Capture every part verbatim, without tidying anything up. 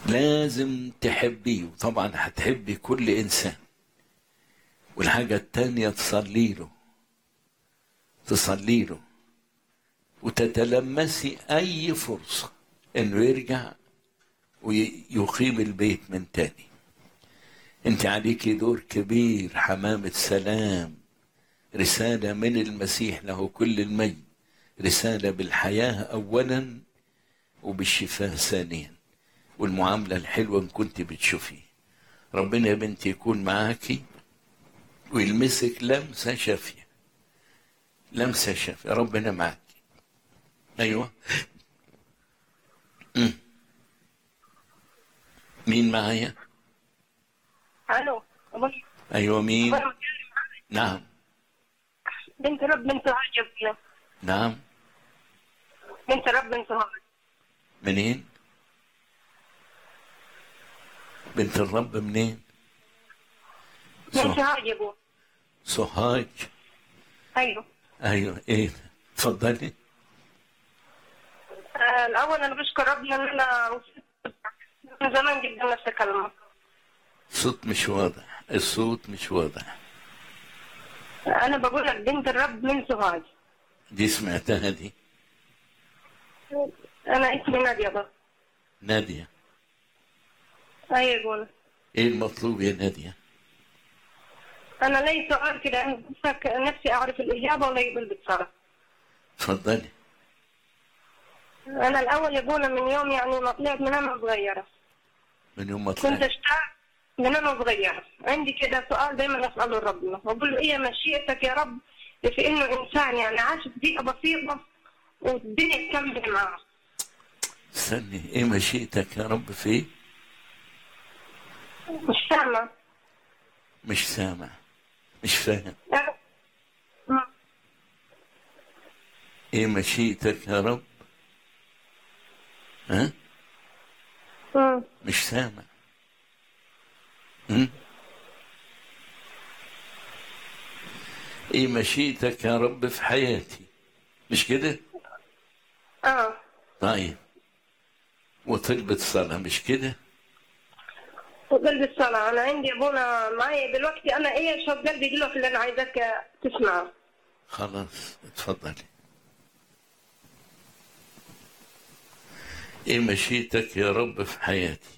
لازم تحبيه، وطبعا هتحبي كل إنسان. والحاجة التانية تصلي له تصلي له وتتلمسي أي فرصة إنه يرجع ويقيم البيت من تاني. انت عليكي دور كبير، حمامة سلام، رسالة من المسيح له كل المجد، رسالة بالحياة أولا وبالشفاء ثانيا، والمعاملة الحلوة إن كنت بتشوفي. ربنا يا بنتي يكون معاكي ويلمسك لمسة شافية، لمسة شافية. ربنا معاكي. أيوة. م. مين معايا؟ الو. أيوة مين؟ نعم. بنت رب من سوهاج. نعم. بنت رب من سوهاج. منين؟ بنت الرب منين؟ من سوهاج يا ابو. سوهاج. ايوه. ايوه ايه، اتفضلي. آه الاول انا بشكر ربنا ان انا من زمان جدا نفس الكلمه. الصوت مش واضح، الصوت مش واضح. انا بقول لك بنت الرب من سوهاج. دي سمعتها دي. انا اسمي ناديه بقى. نادية. ايوه يقول. ايه المطلوب يا نادية؟ انا لي سؤال كده، انا نفسي اعرف الاجابه ولا يقبل بالصلاه. اتفضلي. انا الاول يقول من يوم يعني ما طلعت من انا صغيره. من يوم ما كنت طلعت. اشتاق من انا صغيره، عندي كده سؤال دايما اساله لربنا، بقول له ايه مشيئتك يا رب في انه انسان يعني عاش في بيئه بسيطه والدنيا تكمل معاه. استني، ايه مشيئتك يا رب في ايه؟ مش فاهمه. مش سامع، مش فاهم. ايه مشيئتك يا رب؟ ها؟ أه؟ مش سامع. م? ايه مشيئتك يا رب في حياتي؟ مش كده؟ اه. طيب، وطلبت صلاة مش كده؟ وقلب الصلاة، أنا عندي أبونا معي دلوقتي، أنا إيه شوف قلبي دلوقتي اللي أنا عايزاك تسمعه. خلاص اتفضلي. ايه مشيئتك يا رب في حياتي؟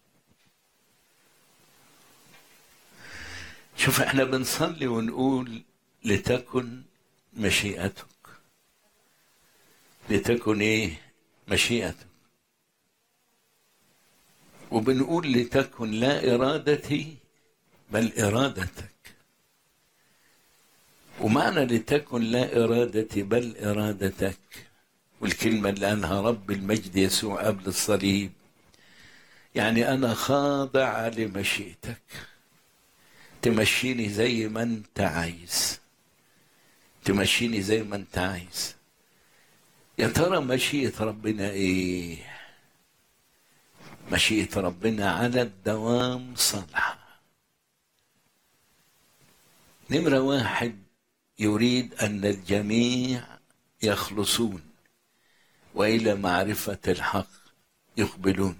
شوف، احنا بنصلي ونقول لتكن مشيئتك. لتكن ايه؟ مشيئتك. وبنقول لتكن لا ارادتي بل ارادتك. ومعنى لتكن لا ارادتي بل ارادتك، والكلمة اللي قالها رب المجد يسوع قبل الصليب، يعني انا خاضع لمشيئتك، تمشيني زي ما انت عايز، تمشيني زي ما انت عايز. يا ترى مشيئة ربنا ايه؟ مشيئة ربنا على الدوام صالحة. نمرة واحد، يريد أن الجميع يخلصون وإلى معرفة الحق يقبلون.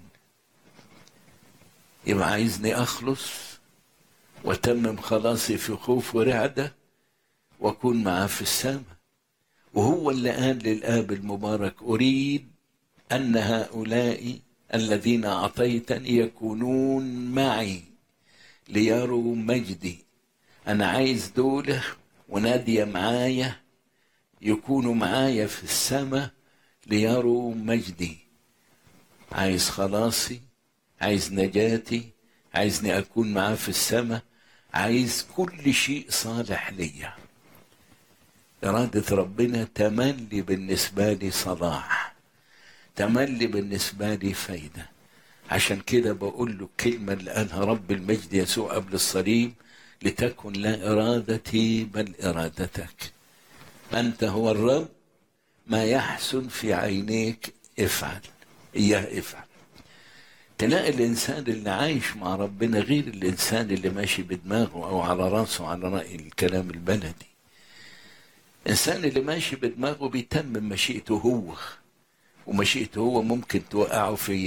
يبقى عايزني أخلص وتمم خلاصي في خوف ورعدة وأكون معاه في السماء. وهو اللي قال للآب المبارك أريد أن هؤلاء الذين أعطيتني يكونون معي ليروا مجدي. أنا عايز دولة ونادية معايا يكونوا معايا في السماء ليروا مجدي. عايز خلاصي، عايز نجاتي، عايزني أكون معاه في السماء، عايز كل شيء صالح ليا. إرادة ربنا تملي بالنسبة لي صلاح، تملي بالنسبة لي فايدة. عشان كده بقول له الكلمة اللي قالها رب المجد يسوع قبل الصليب، لتكن لا إرادتي بل إرادتك. أنت هو الرب، ما يحسن في عينيك افعل، إياه افعل. تلاقي الإنسان اللي عايش مع ربنا غير الإنسان اللي ماشي بدماغه أو على راسه، على رأي الكلام البلدي. الإنسان اللي ماشي بدماغه بيتمم مشيئته هو، ومشيئته هو ممكن توقعه في